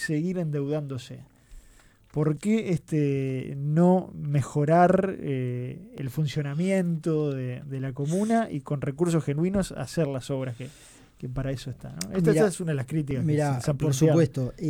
seguir endeudándose? ¿Por qué no mejorar el funcionamiento de la comuna y con recursos genuinos hacer las obras que para eso están, ¿no? Esta es una de las críticas que se han por planteado. supuesto.